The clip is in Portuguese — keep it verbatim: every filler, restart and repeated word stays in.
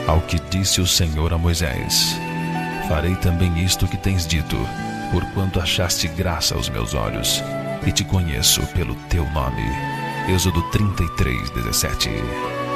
Ao que disse o Senhor a Moisés: farei também isto que tens dito, porquanto achaste graça aos meus olhos, e te conheço pelo teu nome. Êxodo trinta e três, dezessete.